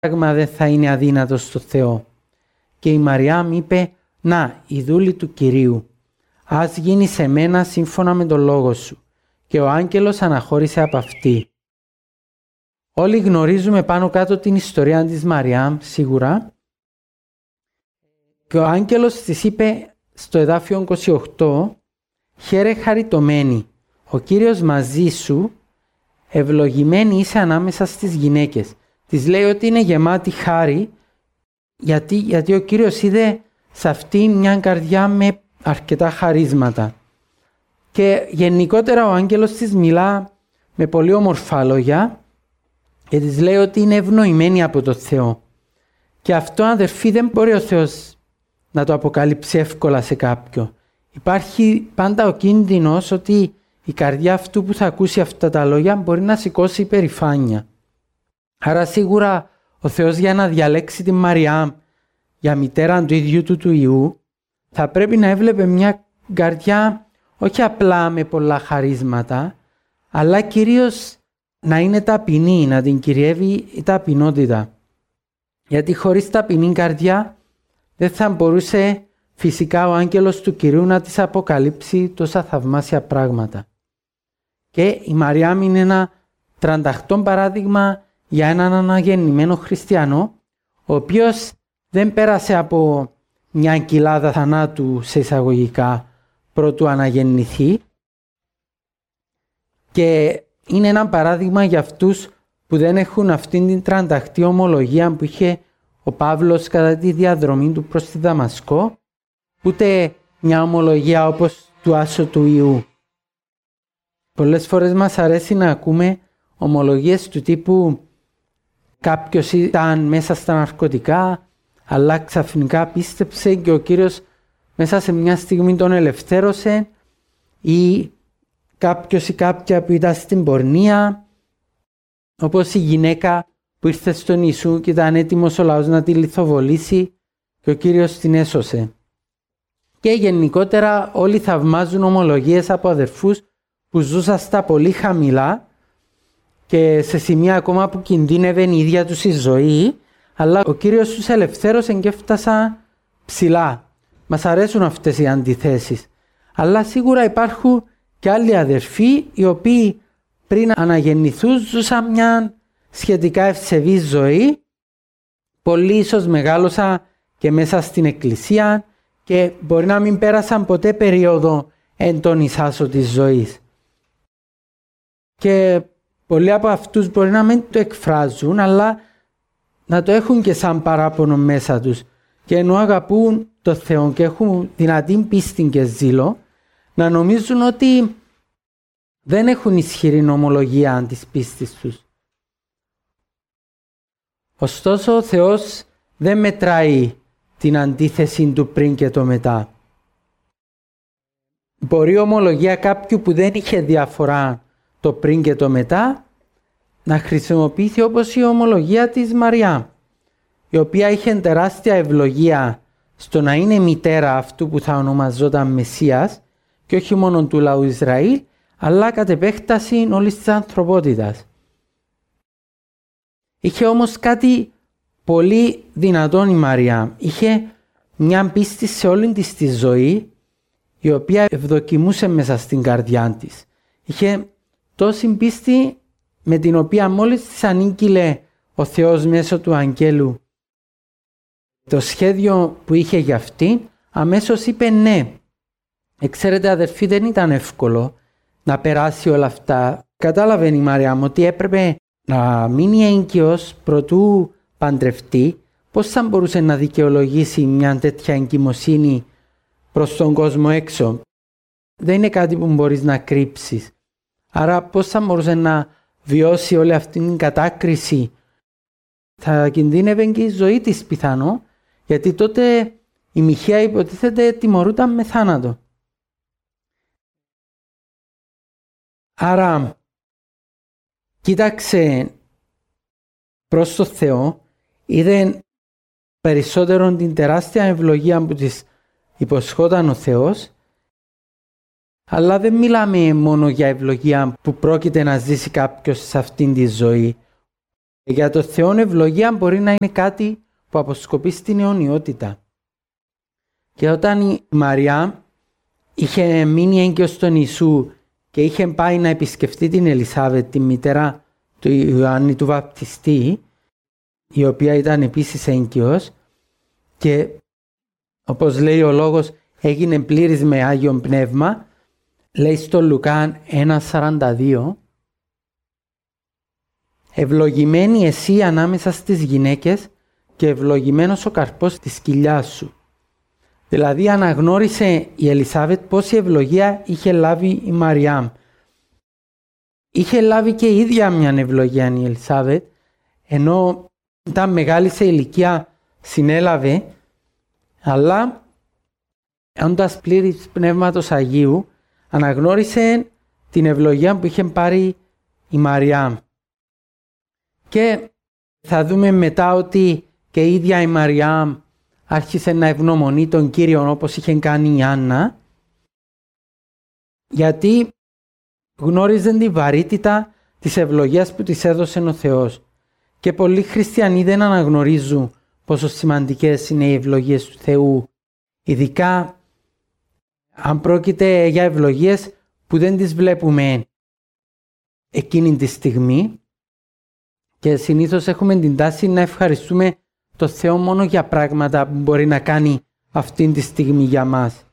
πράγμα δεν θα είναι αδύνατο στο Θεό. Και η Μαριάμ είπε, «Να, η δούλη του Κυρίου, ας γίνει σε μένα σύμφωνα με τον λόγο σου». Και ο άγγελος αναχώρησε από αυτή. Όλοι γνωρίζουμε πάνω κάτω την ιστορία της Μαριάμ, σίγουρα. Και ο άγγελος της είπε στο εδάφιο 28, «Χαίρε χαριτωμένη, ο Κύριος μαζί σου, ευλογημένη είσαι ανάμεσα στις γυναίκες». Της λέει ότι είναι γεμάτη χάρη, γιατί ο Κύριος είδε σε αυτή μια καρδιά με αρκετά χαρίσματα. Και γενικότερα ο άγγελος της μιλά με πολύ όμορφα λόγια και της λέει ότι είναι ευνοημένη από το Θεό. Και αυτό, αδερφοί, δεν μπορεί ο Θεός να το αποκαλύψει εύκολα σε κάποιον. Υπάρχει πάντα ο κίνδυνος ότι η καρδιά αυτού που θα ακούσει αυτά τα λόγια μπορεί να σηκώσει υπερηφάνεια. Άρα σίγουρα ο Θεός, για να διαλέξει τη Μαριάμ για μητέρα του ίδιου του Υιού, θα πρέπει να έβλεπε μια καρδιά όχι απλά με πολλά χαρίσματα, αλλά κυρίως να είναι ταπεινή, να την κυριεύει η ταπεινότητα. Γιατί χωρίς ταπεινή καρδιά δεν θα μπορούσε φυσικά ο άγγελος του Κυρίου να της αποκαλύψει τόσα θαυμάσια πράγματα. Και η Μαριάμ είναι ένα τρανταχτό παράδειγμα για έναν αναγεννημένο χριστιανό, ο οποίος δεν πέρασε από μια κοιλάδα θανάτου σε εισαγωγικά προτού αναγεννηθεί, και είναι ένα παράδειγμα για αυτούς που δεν έχουν αυτήν την τρανταχτή ομολογία που είχε ο Παύλος κατά τη διαδρομή του προς τη Δαμασκό, ούτε μια ομολογία όπως του Άσου του Ιού. Πολλές φορές μας αρέσει να ακούμε ομολογίες του τύπου κάποιος ήταν μέσα στα ναρκωτικά, αλλά ξαφνικά πίστεψε και ο Κύριος μέσα σε μια στιγμή τον ελευθέρωσε, ή κάποιος ή κάποια που ήταν στην πορνεία, όπως η γυναίκα που ήρθε στον Ιησού και ήταν έτοιμος ο λαός να τη λιθοβολήσει και ο Κύριος την έσωσε. Και γενικότερα όλοι θαυμάζουν ομολογίες από αδερφούς που ζούσαν στα πολύ χαμηλά και σε σημεία ακόμα που κινδύνευε η ίδια τους η ζωή, αλλά ο Κύριος τους ελευθέρωσε και έφτασαν ψηλά. Μας αρέσουν αυτές οι αντιθέσεις. Αλλά σίγουρα υπάρχουν και άλλοι αδερφοί οι οποίοι πριν αναγεννηθούν ζούσαν μια σχετικά ευσεβή ζωή. Πολλοί ίσως μεγάλωσαν και μέσα στην εκκλησία και μπορεί να μην πέρασαν ποτέ περίοδο έντονης άσωτης ζωής. Και πολλοί από αυτούς μπορεί να μην το εκφράζουν, αλλά να το έχουν και σαν παράπονο μέσα τους. Και ενώ αγαπούν το Θεό και έχουν δυνατή πίστη και ζήλο, να νομίζουν ότι δεν έχουν ισχυρή ομολογία της πίστης τους. Ωστόσο, ο Θεός δεν μετράει την αντίθεση του πριν και το μετά. Μπορεί η ομολογία κάποιου που δεν είχε διαφορά το πριν και το μετά να χρησιμοποιηθεί όπως η ομολογία της Μαριά, η οποία είχε τεράστια ευλογία στο να είναι μητέρα αυτού που θα ονομαζόταν Μεσσίας και όχι μόνο του λαού Ισραήλ, αλλά κατ' επέκταση όλης της ανθρωπότητας. Είχε όμως κάτι πολύ δυνατόν η Μαριά. Είχε μια πίστη σε όλη της τη ζωή, η οποία ευδοκιμούσε μέσα στην καρδιά της. Είχε τόση πίστη με την οποία μόλις της ανήγγειλε ο Θεός μέσω του αγγέλου το σχέδιο που είχε για αυτήν, αμέσως είπε ναι. Ξέρετε αδερφοί, δεν ήταν εύκολο να περάσει όλα αυτά. Κατάλαβε η Μαριά μου ότι έπρεπε να μείνει έγκυος προτού παντρευτεί. Πώς θα μπορούσε να δικαιολογήσει μια τέτοια εγκυμοσύνη προς τον κόσμο έξω? Δεν είναι κάτι που μπορείς να κρύψεις. Άρα πώς θα μπορούσε να βιώσει όλη αυτή την κατάκριση? Θα κινδύνευε και η ζωή της πιθανό, γιατί τότε η Μιχαία υποτίθεται τιμωρούταν με θάνατο. Άρα κοίταξε προς το Θεό, είδε περισσότερο την τεράστια ευλογία που της υποσχόταν ο Θεός, αλλά δεν μιλάμε μόνο για ευλογία που πρόκειται να ζήσει κάποιος σε αυτήν τη ζωή. Για το Θεό ευλογία μπορεί να είναι κάτι που αποσκοπεί στην αιωνιότητα. Και όταν η Μαριά είχε μείνει έγκυος στον Ιησού και είχε πάει να επισκεφτεί την Ελισάβετ, τη μητέρα του Ιωάννη του Βαπτιστή, η οποία ήταν επίσης έγκυος, και όπως λέει ο λόγος έγινε πλήρης με Άγιον Πνεύμα, λέει στο Λουκάν 1:42, «Ευλογημένη εσύ ανάμεσα στις γυναίκες και ευλογημένος ο καρπός της κοιλιάς σου». Δηλαδή αναγνώρισε η Ελισάβετ πόση ευλογία είχε λάβει η Μαριάμ. Είχε λάβει και η ίδια μια ευλογία η Ελισάβετ, ενώ ήταν μεγάλη σε ηλικία συνέλαβε, αλλά όντας πλήρης Πνεύματος Αγίου αναγνώρισε την ευλογία που είχε πάρει η Μαριάμ. Και θα δούμε μετά ότι και η ίδια η Μαριάμ άρχισε να ευγνωμονεί τον Κύριον όπως είχε κάνει η Άννα, γιατί γνώριζε τη βαρύτητα της ευλογίας που της έδωσε ο Θεός. Και πολλοί χριστιανοί δεν αναγνωρίζουν πόσο σημαντικές είναι οι ευλογίες του Θεού, ειδικά αν πρόκειται για ευλογίες που δεν τις βλέπουμε εκείνη τη στιγμή, και συνήθως έχουμε την τάση να ευχαριστούμε το Θεό μόνο για πράγματα που μπορεί να κάνει αυτή τη στιγμή για μας.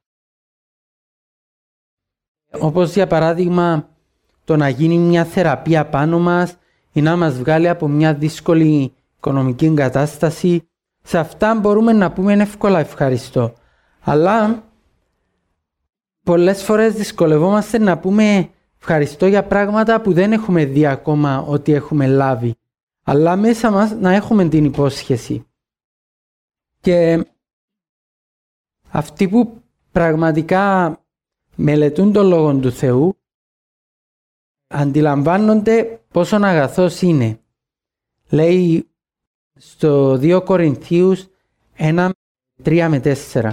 Όπως για παράδειγμα το να γίνει μια θεραπεία πάνω μας ή να μας βγάλει από μια δύσκολη οικονομική κατάσταση. Σε αυτά μπορούμε να πούμε εύκολα ευχαριστώ. Αλλά πολλές φορές δυσκολευόμαστε να πούμε ευχαριστώ για πράγματα που δεν έχουμε δει ακόμα ότι έχουμε λάβει. Αλλά μέσα μας να έχουμε την υπόσχεση. Και αυτοί που πραγματικά μελετούν τον Λόγο του Θεού αντιλαμβάνονται πόσον αγαθός είναι. Λέει στο 2 Κορινθίους 1:3-4.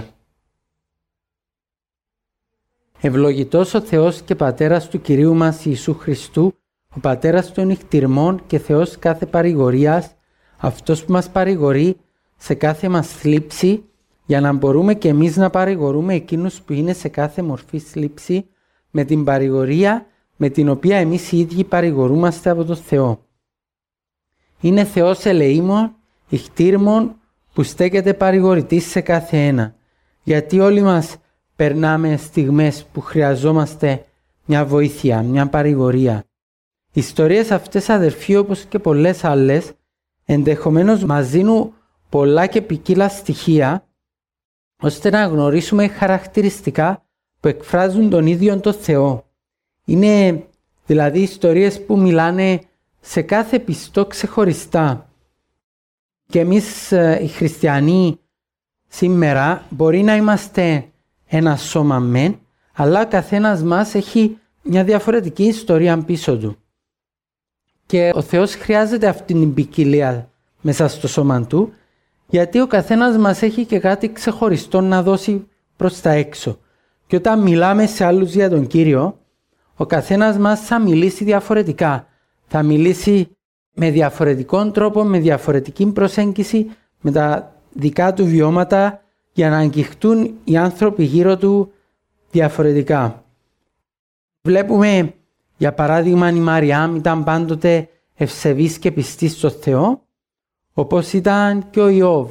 Ευλογητός ο Θεός και Πατέρας του Κυρίου μας Ιησού Χριστού, ο Πατέρας των νυχτηρμών και Θεός κάθε παρηγορίας, αυτός που μας παρηγορεί σε κάθε μας θλίψη, για να μπορούμε και εμείς να παρηγορούμε εκείνους που είναι σε κάθε μορφή θλίψη, με την παρηγορία με την οποία εμείς οι ίδιοι παρηγορούμαστε από τον Θεό. Είναι Θεός ελεήμων, ηχτήρμων, που στέκεται παρηγορητής σε κάθε ένα, γιατί όλοι μας περνάμε στιγμές που χρειαζόμαστε μια βοήθεια, μια παρηγορία. Οι ιστορίες αυτές, αδερφοί, όπως και πολλές άλλες, ενδεχομένως μας δίνουν πολλά και ποικίλα στοιχεία, ώστε να γνωρίσουμε χαρακτηριστικά που εκφράζουν τον ίδιο τον Θεό. Είναι δηλαδή ιστορίες που μιλάνε σε κάθε πιστό ξεχωριστά. Και εμείς οι χριστιανοί σήμερα μπορεί να είμαστε ένα σώμα μεν, αλλά ο καθένας μας έχει μια διαφορετική ιστορία πίσω του. Και ο Θεός χρειάζεται αυτή την ποικιλία μέσα στο σώμα του, γιατί ο καθένας μας έχει και κάτι ξεχωριστό να δώσει προς τα έξω. Και όταν μιλάμε σε άλλους για τον Κύριο, ο καθένας μας θα μιλήσει διαφορετικά. Θα μιλήσει με διαφορετικό τρόπο, με διαφορετική προσέγγιση, με τα δικά του βιώματα, για να αγγιχτούν οι άνθρωποι γύρω του διαφορετικά. Βλέπουμε, για παράδειγμα, η Μαριάμ ήταν πάντοτε ευσεβής και πιστή στο Θεό, όπως ήταν και ο Ιώβ.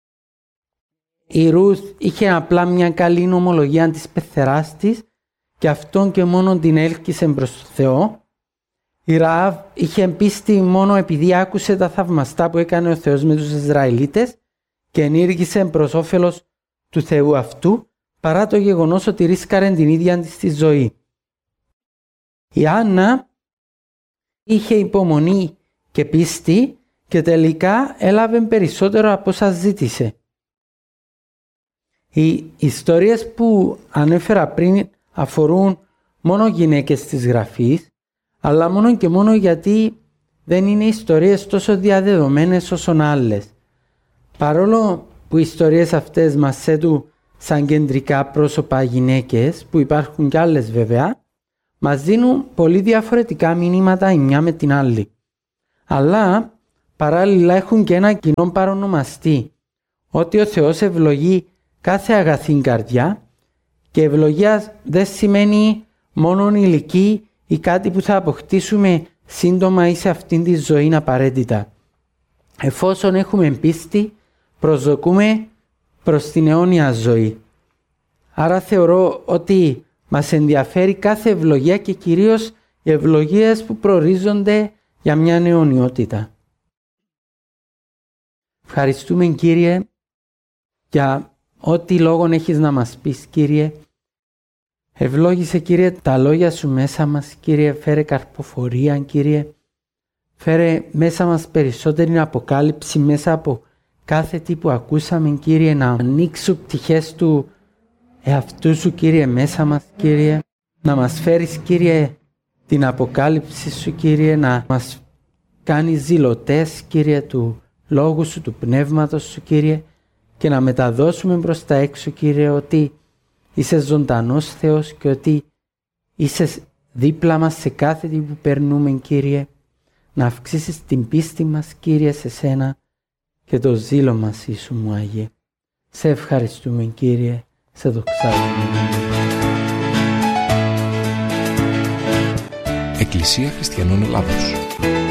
Η Ρούθ είχε απλά μια καλή νομολογία της πεθεράς της και αυτόν και μόνο την έλκυσε προς το Θεό. Η Ραάβ είχε πίστη μόνο επειδή άκουσε τα θαυμαστά που έκανε ο Θεός με τους Ισραηλίτες και ενήργησε προς όφελος του Θεού αυτού, παρά το γεγονός ότι ρίσκαρε την ίδια της τη ζωή. Η Άννα είχε υπομονή και πίστη και τελικά έλαβε περισσότερο από όσα ζήτησε. Οι ιστορίες που ανέφερα πριν αφορούν μόνο γυναίκες της Γραφής, αλλά μόνο και μόνο γιατί δεν είναι ιστορίες τόσο διαδεδομένες όσον άλλες. Παρόλο που οι ιστορίες αυτές μας θέτουν σαν κεντρικά πρόσωπα γυναίκες, που υπάρχουν κι άλλες βέβαια, μας δίνουν πολύ διαφορετικά μηνύματα η μια με την άλλη. Αλλά παράλληλα έχουν και ένα κοινό παρονομαστή, ότι ο Θεός ευλογεί κάθε αγαθή καρδιά, και ευλογία δεν σημαίνει μόνο ηλική ή κάτι που θα αποκτήσουμε σύντομα ή σε αυτήν τη ζωή απαραίτητα. Εφόσον έχουμε πίστη, προσδοκούμε προς την αιώνια ζωή. Άρα θεωρώ ότι μας ενδιαφέρει κάθε ευλογία και κυρίως οι ευλογίες που προορίζονται για μια αιωνιότητα. Ευχαριστούμε, Κύριε, για ό,τι λόγον έχεις να μας πεις, Κύριε. Ευλόγησε, Κύριε, τα λόγια σου μέσα μας, Κύριε. Φέρε καρποφορία, Κύριε. Φέρε μέσα μας περισσότερη αποκάλυψη μέσα από κάθε τι που ακούσαμε, Κύριε, να ανοίξουν πτυχές του εαυτού σου, Κύριε, μέσα μας, Κύριε. Να μας φέρεις, Κύριε, την αποκάλυψη σου, Κύριε, να μας κάνεις ζηλωτές, Κύριε, του λόγου σου, του πνεύματος σου, Κύριε, και να μεταδώσουμε προς τα έξω, Κύριε, ότι είσαι ζωντανός Θεός και ότι είσαι δίπλα μας σε κάθε τι που περνούμε, Κύριε. Να αυξήσεις την πίστη μας, Κύριε, σε σένα και το ζήλο μας, Ιησού μου Άγιε. Σε ευχαριστούμε, Κύριε, σε δοξάζουμε. Εκκλησία Χριστιανών Ελλάδος.